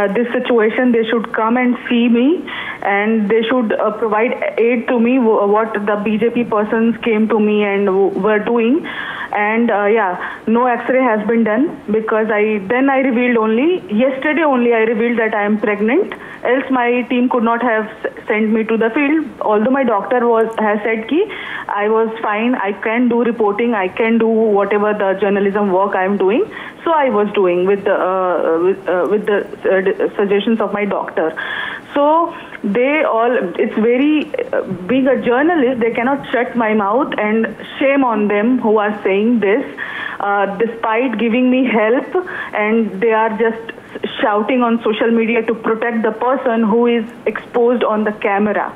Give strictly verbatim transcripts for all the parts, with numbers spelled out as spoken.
uh, this situation, they should come and see me, and they should uh, provide aid to me, what the B J P persons came to me and were doing. And uh, yeah, no X-ray has been done, because I then I revealed only, yesterday only I revealed that I am pregnant, else my team could not have sent me to the field. Although my doctor was has said ki I was fine, I can do reporting, I can do whatever the journalism work I am doing. So I was doing with the, uh, with, uh, with the uh, suggestions of my doctor. So they all, it's very, uh, being a journalist, they cannot shut my mouth, and shame on them who are saying this, uh, despite giving me help, and they are just shouting on social media to protect the person who is exposed on the camera.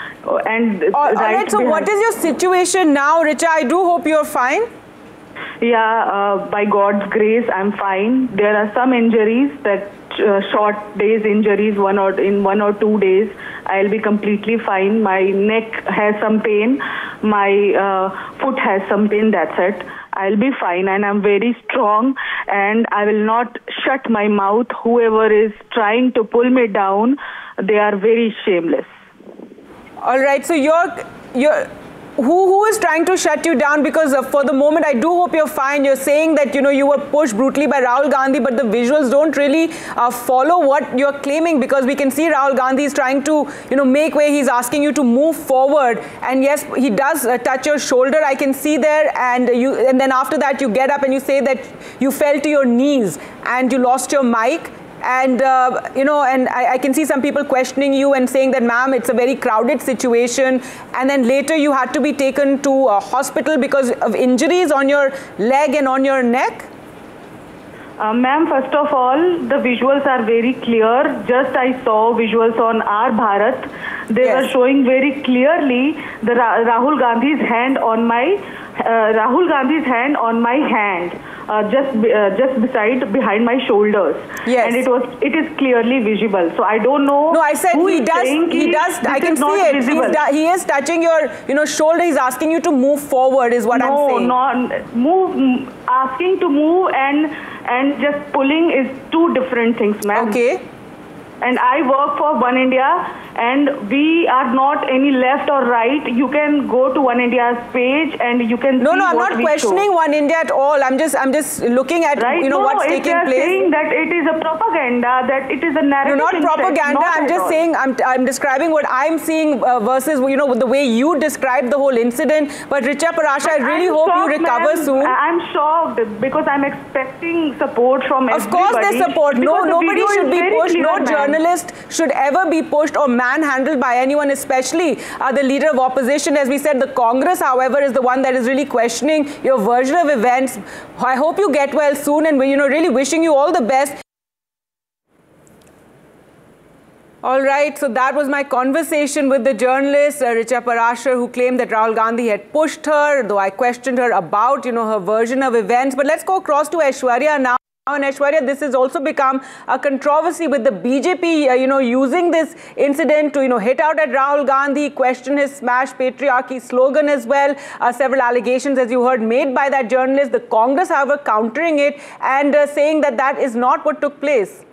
And all, right, all right, so behind. What is your situation now, Richa? I do hope you're fine. Yeah, uh, by God's grace, I'm fine. There are some injuries, that uh, short days injuries, one or in one or two days, I'll be completely fine. My neck has some pain, my uh, foot has some pain, that's it. I'll be fine, and I'm very strong, and I will not shut my mouth. Whoever is trying to pull me down, they are very shameless. All right, so you're, you're, who, who is trying to shut you down? Because uh, for the moment, I do hope you're fine. You're saying that, you know, you were pushed brutally by Rahul Gandhi, but the visuals don't really uh, follow what you're claiming, because we can see Rahul Gandhi is trying to, you know, make way. He's asking you to move forward. And yes, he does uh, touch your shoulder. I can see there. And you, and then after that, you get up and you say that you fell to your knees and you lost your mic. And, uh, you know, and I, I can see some people questioning you and saying that, ma'am, it's a very crowded situation. And then later you had to be taken to a hospital because of injuries on your leg and on your neck. Uh, Ma'am, first of all, the visuals are very clear. Just I saw visuals on Our Bharat. They yes. were showing very clearly the Ra Rahul Gandhi's hand on my, uh, Rahul Gandhi's hand on my hand. Uh, just uh, just beside behind my shoulders, yes, and it was it is clearly visible. So I don't know. No, I said he does. He does. I can see it. He is touching your, you know, shoulder. He's asking you to move forward. Is what no, I'm saying. No, not move. Asking to move and and just pulling is two different things, ma'am. Okay. And I work for One India, and we are not any left or right. You can go to One India's page and you can no, see no, I'm what not questioning show. One India at all. I'm just, I'm just looking at right? you know no, what's no, taking place. place. Saying that it is a propaganda, that it is a narrative. No, not propaganda. Not I'm just all. saying, I'm, I'm describing what I'm seeing uh, versus you know the way you described the whole incident. But Richa Parashar, I really I'm hope shocked, you recover soon. I'm shocked because I'm expecting support from of everybody. Of course, there's support. No, nobody should be pushed. Clear, no man. journalist should ever be pushed or manhandled by anyone, especially uh, the leader of opposition. As we said, the Congress, however, is the one that is really questioning your version of events. I hope you get well soon, and you know, really wishing you all the best. All right, so that was my conversation with the journalist, uh, Richa Parashar, who claimed that Rahul Gandhi had pushed her, though I questioned her about, you know, her version of events. But let's go across to Aishwarya now. And Aishwarya, this has also become a controversy with the B J P, uh, you know, using this incident to, you know, hit out at Rahul Gandhi, question his smash patriarchy slogan as well. Uh, several allegations, as you heard, made by that journalist. The Congress, however, countering it and uh, saying that that is not what took place.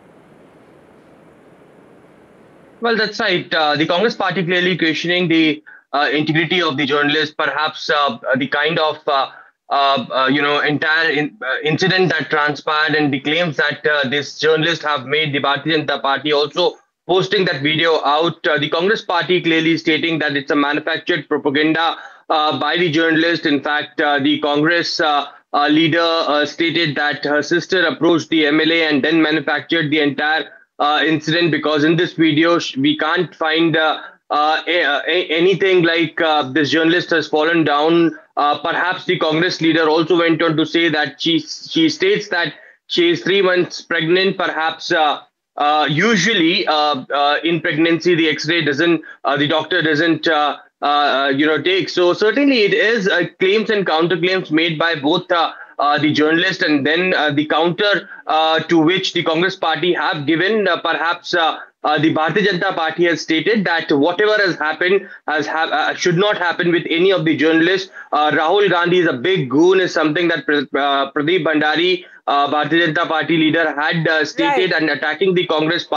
Well, that's right. Uh, the Congress party clearly questioning the uh, integrity of the journalist, perhaps uh, the kind of uh, Uh, uh, you know, entire in, uh, incident that transpired, and the claims that uh, this journalist have made, the Bharatiya Janata Party also posting that video out. Uh, the Congress party clearly stating that it's a manufactured propaganda uh, by the journalist. In fact, uh, the Congress uh, uh, leader uh, stated that her sister approached the M L A and then manufactured the entire uh, incident, because in this video we can't find uh, uh, a, a, anything like uh, this journalist has fallen down. Uh, perhaps the Congress leader also went on to say that she she states that she is three months pregnant. Perhaps uh, uh, usually uh, uh, in pregnancy the X-ray doesn't, uh, the doctor doesn't uh, uh, you know take. So certainly it is uh, claims and counterclaims made by both uh, uh, the journalist, and then uh, the counter uh, to which the Congress party have given. Uh, perhaps. Uh, Uh, the Bharatiya Janata Party has stated that whatever has happened has ha uh, should not happen with any of the journalists. Uh, Rahul Gandhi is a big goon, is something that uh, Pradeep Bhandari, uh, Bharatiya Janata Party leader, had uh, stated, right, and attacking the Congress party.